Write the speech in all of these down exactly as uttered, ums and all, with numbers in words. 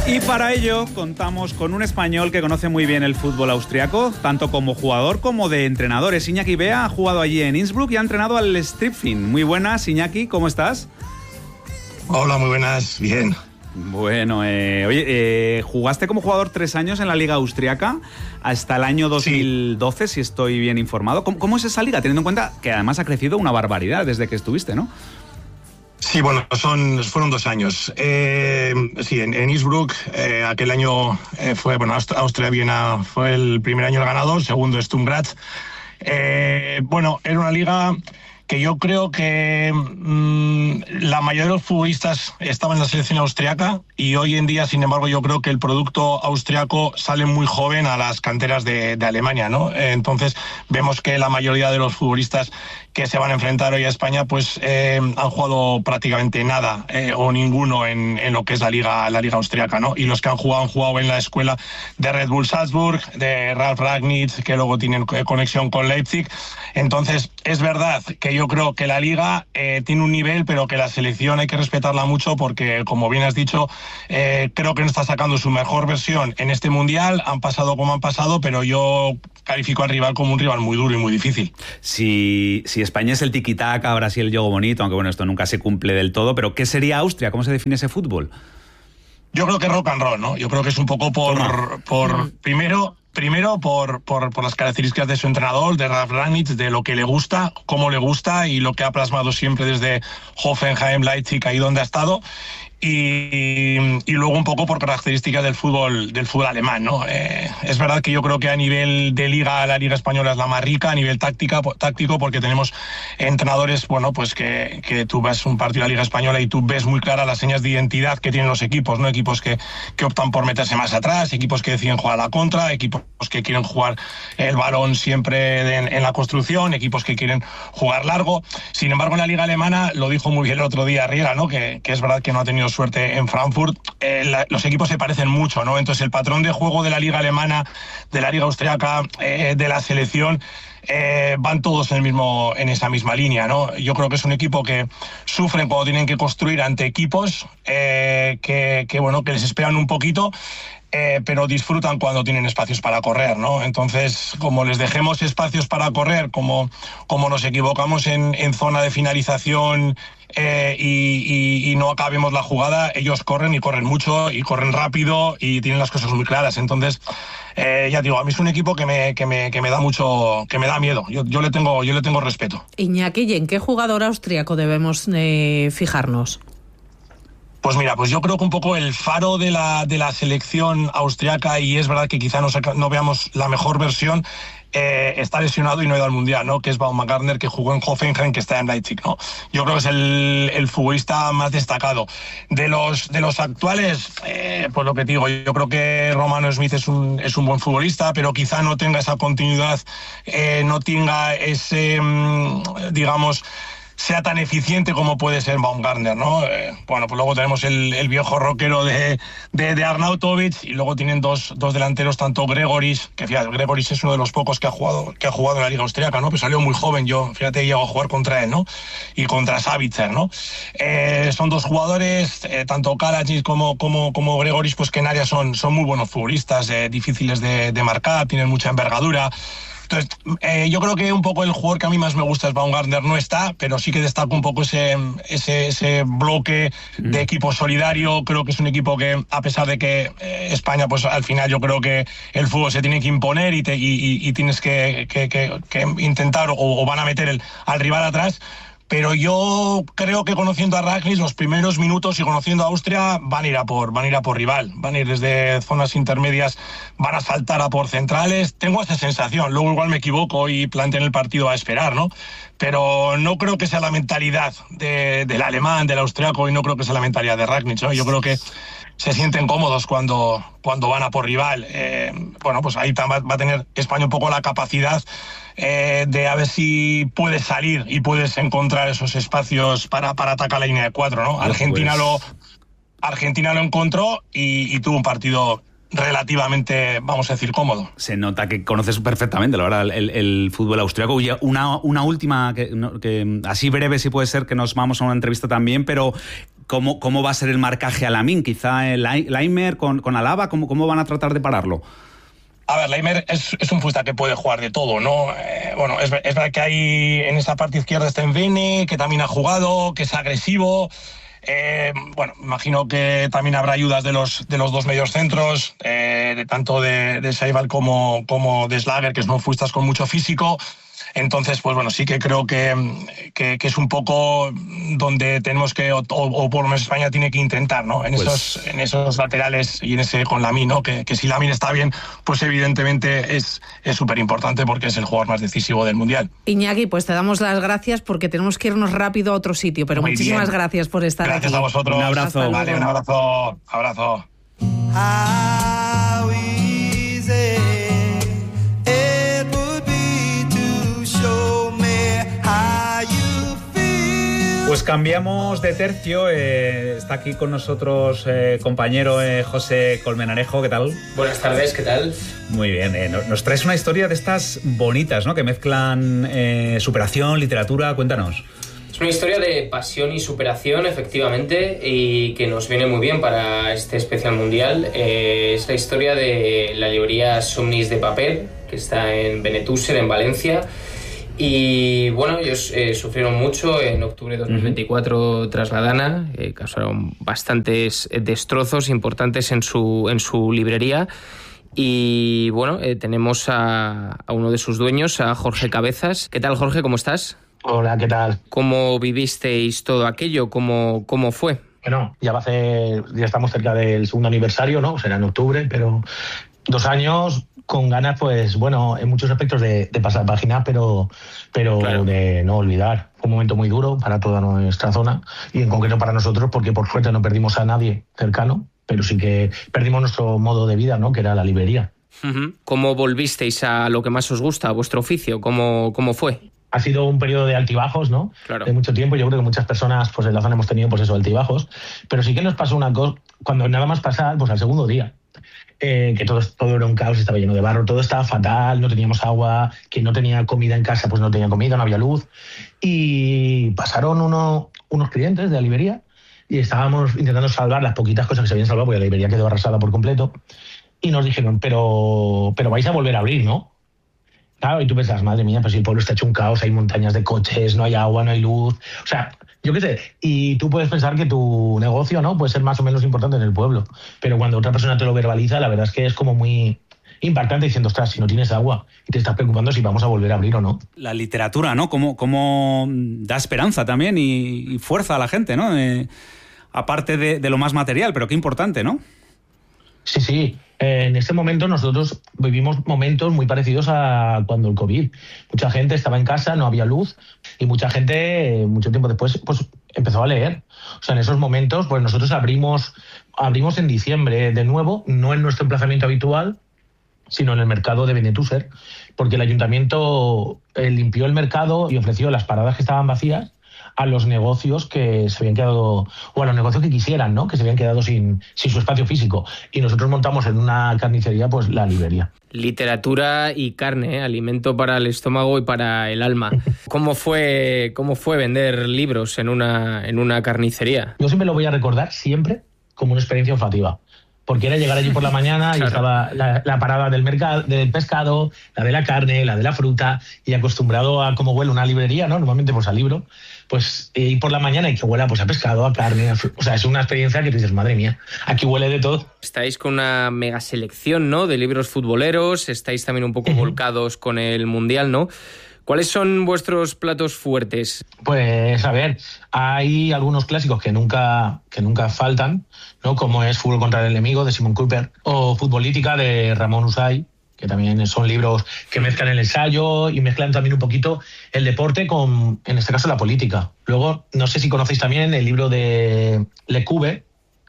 Y para ello contamos con un español que conoce muy bien el fútbol austriaco, tanto como jugador como de entrenador. Es Iñaki Bea, ha jugado allí en Innsbruck y ha entrenado al Stripfing. Muy buenas, Iñaki, ¿cómo estás? Hola, muy buenas, bien. Bueno, eh, oye, eh, jugaste como jugador tres años en la Liga Austriaca hasta el año dos mil doce, sí. Si estoy bien informado. ¿Cómo, ¿Cómo es esa liga? Teniendo en cuenta que además ha crecido una barbaridad desde que estuviste, ¿no? Sí, bueno, son, fueron dos años. Eh, sí, en, en Innsbruck, eh, aquel año eh, fue, bueno, Austria-Viena fue el primer año el ganador, segundo Sturm Graz. Eh, bueno, era una liga que yo creo que mmm, la mayoría de los futbolistas estaban en la selección austriaca y hoy en día, sin embargo, yo creo que el producto austriaco sale muy joven a las canteras de, de Alemania, ¿no? Eh, entonces, vemos que la mayoría de los futbolistas que se van a enfrentar hoy a España, pues eh, han jugado prácticamente nada eh, o ninguno en, en lo que es la liga, la liga austriaca, ¿no? Y los que han jugado, han jugado en la escuela de Red Bull Salzburg, de Ralf Rangnick, que luego tienen conexión con Leipzig. Entonces, es verdad que yo creo que la liga eh, tiene un nivel, pero que la selección hay que respetarla mucho porque, como bien has dicho, eh, creo que no está sacando su mejor versión en este Mundial. Han pasado como han pasado, pero yo califico al rival como un rival muy duro y muy difícil. Si, si España es el tiki-taka, Brasil el juego bonito, aunque bueno, esto nunca se cumple del todo, pero ¿qué sería Austria? ¿Cómo se define ese fútbol? Yo creo que rock and roll, ¿no? Yo creo que es un poco por, por primero... Primero, por, por, por las características de su entrenador, de Ralf Rangnick, de lo que le gusta, cómo le gusta y lo que ha plasmado siempre desde Hoffenheim, Leipzig, ahí donde ha estado. Y, y luego un poco por características del fútbol del fútbol alemán, ¿no? Eh, es verdad que yo creo que a nivel de liga, la liga española es la más rica, a nivel táctica, táctico, porque tenemos entrenadores, bueno, pues que, que tú ves un partido de la liga española y tú ves muy claras las señas de identidad que tienen los equipos, ¿no? Equipos que, que optan por meterse más atrás, equipos que deciden jugar a la contra, equipos que quieren jugar el balón siempre de, en, en la construcción, equipos que quieren jugar largo. Sin embargo, en la liga alemana, lo dijo muy bien el otro día Riera, ¿no? Que, que es verdad que no ha tenido suerte en Frankfurt, eh, la, los equipos se parecen mucho, ¿no? Entonces el patrón de juego de la liga alemana, de la liga austriaca, eh, de la selección, eh, van todos en el mismo, en esa misma línea, ¿no? Yo creo que es un equipo que sufren cuando tienen que construir ante equipos eh, que, que, bueno, que les esperan un poquito. Eh, pero disfrutan cuando tienen espacios para correr, ¿no? Entonces, como les dejemos espacios para correr, como, como nos equivocamos en, en zona de finalización eh, y, y, y no acabemos la jugada, ellos corren y corren mucho y corren rápido y tienen las cosas muy claras. Entonces, eh, ya digo, a mí es un equipo que me, que me, que me da mucho, que me da miedo. Yo, yo, le tengo, yo le tengo respeto. Iñaki, ¿y en qué jugador austriaco debemos eh, fijarnos? Pues mira, pues yo creo que un poco el faro de la, de la selección austriaca, y es verdad que quizá no, no veamos la mejor versión, eh, está lesionado y no ha ido al Mundial, ¿no? Que es Baumgartner, que jugó en Hoffenheim, que está en Leipzig, ¿no? Yo creo que es el, el futbolista más destacado. De los, de los actuales, eh, pues lo que te digo, yo creo que Romano Smith es un, es un buen futbolista, pero quizá no tenga esa continuidad, eh, no tenga ese, digamos, sea tan eficiente como puede ser Baumgartner, ¿no? Eh, bueno, pues luego tenemos el, el viejo rockero de, de, de Arnautovic, y luego tienen dos, dos delanteros, tanto Gregoris, que fíjate, Gregoris es uno de los pocos que ha jugado, que ha jugado en la liga austriaca, ¿no? Pues salió muy joven, yo, fíjate, llego a jugar contra él, ¿no? Y contra Savitzer, ¿no? Eh, son dos jugadores, eh, tanto Kalajic como, como, como Gregoris, pues que en área son, son muy buenos futbolistas, eh, difíciles de, de marcar, tienen mucha envergadura. Entonces, eh, yo creo que un poco el jugador que a mí más me gusta es Baumgartner, no está, pero sí que destaco un poco ese, ese, ese bloque de equipo solidario. Creo que es un equipo que, a pesar de que eh, España, pues al final yo creo que el fútbol se tiene que imponer y, te, y, y, y tienes que, que, que, que intentar o, o van a meter el, al rival atrás. Pero yo creo que conociendo a Rangnick, los primeros minutos y conociendo a Austria van a ir a por, van a ir a por rival, van a ir desde zonas intermedias, van a saltar a por centrales. Tengo esa sensación, luego igual me equivoco y plantean el partido a esperar, ¿no? Pero no creo que sea la mentalidad de, del alemán, del austriaco, y no creo que sea la mentalidad de Rangnick, ¿no? Yo creo que se sienten cómodos cuando, cuando van a por rival. Eh, bueno, pues ahí va, va a tener España un poco la capacidad eh, de a ver si puedes salir y puedes encontrar esos espacios para, para atacar la línea de cuatro, ¿no? Argentina, pues... lo, Argentina lo encontró y, y tuvo un partido relativamente, vamos a decir, cómodo. Se nota que conoces perfectamente, la verdad, el, el fútbol austriaco. Una, una última, que, que así breve, si puede ser, que nos vamos a una entrevista también, pero ¿cómo, cómo va a ser el marcaje a Lamine? Quizá el Laimer con, con Alaba, ¿cómo, ¿cómo van a tratar de pararlo? A ver, Laimer es, es un futbolista que puede jugar de todo, ¿no? Eh, bueno, es, es verdad que hay en esa parte izquierda está Envene, que también ha jugado, que es agresivo. Eh, bueno, imagino que también habrá ayudas de los, de los dos medios centros, eh, de tanto de, de Saibal como, como de Slager, que son futbolistas con mucho físico. Entonces, pues bueno, sí que creo que, que, que es un poco donde tenemos que, o, o por lo menos España tiene que intentar, ¿no? En, pues... esos, en esos laterales y en ese con Lamine, ¿no? Que, que si Lamine está bien, pues evidentemente es súper importante porque es el jugador más decisivo del Mundial. Iñaki, pues te damos las gracias porque tenemos que irnos rápido a otro sitio, pero Muy muchísimas bien. gracias por estar gracias aquí. Gracias a vosotros. Un abrazo. Vale, un abrazo. Abrazo. Pues cambiamos de tercio, eh, está aquí con nosotros eh, compañero eh, José Colmenarejo, ¿qué tal? Buenas tardes, ¿qué tal? Muy bien, eh, nos traes una historia de estas bonitas, ¿no? Que mezclan eh, superación, literatura, cuéntanos. Es una historia de pasión y superación, efectivamente, y que nos viene muy bien para este especial mundial. Eh, es la historia de la librería Somnis de Paper, que está en Benetúser, en Valencia. Y bueno, ellos eh, sufrieron mucho en octubre de dos mil veinticuatro uh-huh. tras la Dana, eh, causaron bastantes destrozos importantes en su, en su librería. Y bueno, eh, tenemos a, a uno de sus dueños, a Jorge Cabezas. ¿Qué tal, Jorge? ¿Cómo estás? Hola, ¿qué tal? ¿Cómo vivisteis todo aquello? ¿Cómo, cómo fue? Bueno, ya va a ser, ya estamos cerca del segundo aniversario, ¿no? Será en octubre, pero dos años con ganas, pues bueno, en muchos aspectos de, de pasar página, pero, pero claro. de no olvidar. Fue un momento muy duro para toda nuestra zona y en concreto para nosotros, porque por suerte no perdimos a nadie cercano, pero sí que perdimos nuestro modo de vida, ¿no? Que era la librería. Uh-huh. ¿Cómo volvisteis a lo que más os gusta, a vuestro oficio? ¿Cómo, cómo fue? Ha sido un periodo de altibajos, ¿no? Claro. De mucho tiempo. Yo creo que muchas personas pues en la zona hemos tenido pues eso, altibajos. Pero sí que nos pasó una cosa, cuando nada más pasar, pues al segundo día. Eh, que todo, todo era un caos, estaba lleno de barro, todo estaba fatal, no teníamos agua, que no tenía comida en casa, pues no tenía comida, no había luz. Y pasaron uno, unos clientes de la librería y estábamos intentando salvar las poquitas cosas que se habían salvado, porque la librería quedó arrasada por completo. Y nos dijeron, pero, pero vais a volver a abrir, ¿no? Claro, y tú pensás, madre mía, pues si el pueblo está hecho un caos, hay montañas de coches, no hay agua, no hay luz. O sea, yo qué sé, y tú puedes pensar que tu negocio, ¿no? Puede ser más o menos importante en el pueblo, pero cuando otra persona te lo verbaliza, la verdad es que es como muy impactante diciendo, ostras, si no tienes agua y te estás preocupando si vamos a volver a abrir o no. La literatura, ¿no? Cómo, cómo da esperanza también y, y fuerza a la gente, ¿no? Eh, aparte de, de lo más material, pero qué importante, ¿no? Sí, sí. En este momento nosotros vivimos momentos muy parecidos a cuando el COVID. Mucha gente estaba en casa, no había luz y mucha gente, mucho tiempo después, pues empezó a leer. O sea, en esos momentos, pues nosotros abrimos, abrimos en diciembre de nuevo, no en nuestro emplazamiento habitual, sino en el mercado de Benetúser, porque el ayuntamiento eh, limpió el mercado y ofreció las paradas que estaban vacías a los negocios que se habían quedado, o a los negocios que quisieran, ¿no? Que se habían quedado sin, sin su espacio físico. Y nosotros montamos en una carnicería, pues, la librería. Literatura y carne, ¿eh? Alimento para el estómago y para el alma. ¿Cómo fue, cómo fue vender libros en una, en una carnicería? Yo siempre lo voy a recordar, siempre, como una experiencia olfativa. Porque era llegar allí por la mañana claro. y estaba la, la parada del mercado, del pescado, la de la carne, la de la fruta, y acostumbrado a cómo huele una librería, ¿no? Normalmente pues a libro, pues ir por la mañana y que huela pues a pescado, a carne, a fruta. O sea, es una experiencia que tú dices, madre mía, aquí huele de todo. Estáis con una mega selección, ¿no? De libros futboleros, estáis también un poco uh-huh. volcados con el Mundial, ¿no? ¿Cuáles son vuestros platos fuertes? Pues, a ver, hay algunos clásicos que nunca, que nunca faltan, ¿no? Como es Fútbol contra el enemigo, de Simon Cooper, o Futbolítica, de Ramón Usay, que también son libros que mezclan el ensayo y mezclan también un poquito el deporte con, en este caso, la política. Luego, no sé si conocéis también el libro de Lecube,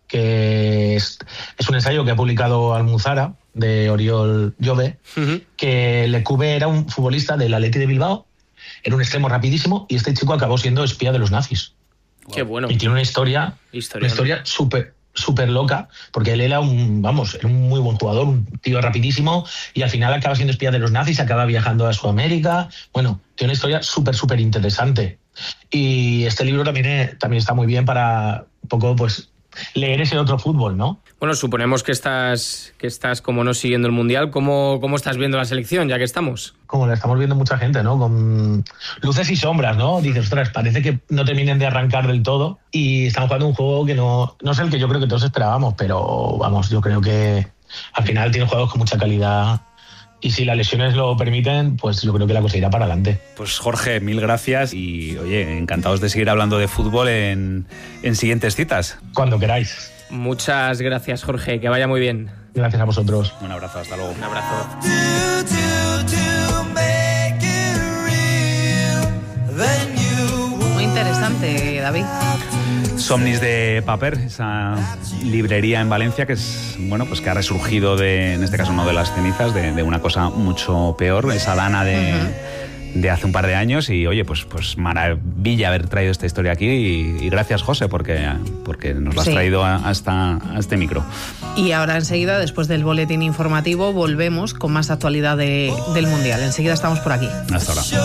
que es, es un ensayo que ha publicado Almuzara, de Oriol Jove, uh-huh. que Lecube era un futbolista del Athletic de Bilbao, era un extremo rapidísimo y este chico acabó siendo espía de los nazis. Qué bueno. Y tiene una historia, historia una historia súper súper loca, porque él era un, vamos, era un muy buen jugador, un tío rapidísimo, y al final acaba siendo espía de los nazis, acaba viajando a Sudamérica. Bueno, tiene una historia súper, súper interesante. Y este libro también, es, también está muy bien para, un poco pues leer ese otro fútbol, ¿no? Bueno, suponemos que estás, que estás como no siguiendo el Mundial. ¿Cómo, cómo estás viendo la selección, ya que estamos? Como la estamos viendo mucha gente, ¿no? Con luces y sombras, ¿no? Dices, ostras, parece que no terminen de arrancar del todo y estamos jugando un juego que no, no es el que yo creo que todos esperábamos, pero vamos, yo creo que al final tiene juegos con mucha calidad. Y si las lesiones lo permiten, pues yo creo que la cosa irá para adelante. Pues Jorge, mil gracias y, oye, encantados de seguir hablando de fútbol en, en siguientes citas. Cuando queráis. Muchas gracias, Jorge, que vaya muy bien. Gracias a vosotros. Un abrazo, hasta luego. Un abrazo. Muy interesante, David. Somnis de Paper, esa librería en Valencia que es, bueno, pues que ha resurgido de, en este caso no de las cenizas, de, de una cosa mucho peor, esa Dana de, uh-huh. de hace un par de años y oye, pues, pues maravilla haber traído esta historia aquí y, y gracias José porque, porque nos la has sí. traído a, hasta, a este micro. Y ahora enseguida, después del boletín informativo, volvemos con más actualidad de, del Mundial. Enseguida estamos por aquí. Hasta ahora.